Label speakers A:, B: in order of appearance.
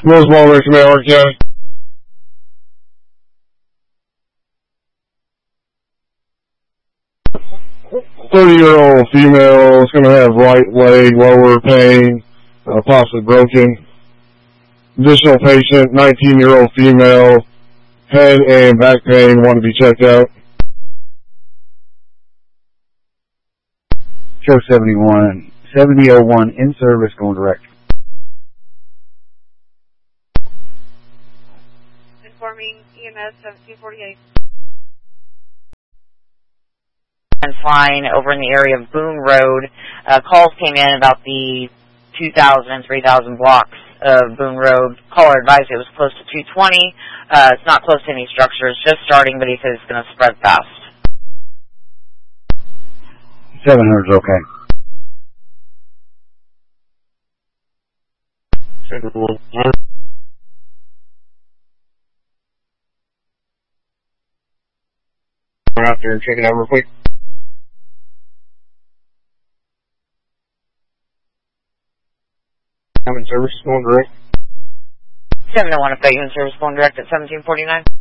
A: Rosemont, Richmond, Howard County. 30-year-old female is going to have right leg, lower pain, possibly broken. Additional patient, 19-year-old female, head and back pain, want to be checked out.
B: Show 7001 in service, going direct.
C: Informing EMS 1748.
D: And flying over in the area of Boone Road. Calls came in about the 2,000 and 3,000 blocks of Boone Road. Caller advised it was close to 220. It's not close to any structures, just starting, but he said it's going to spread fast.
B: 700 is okay.
A: Run out there and check it out real quick. I'm in service, going direct.
D: 701 if you in service, going direct at 1749.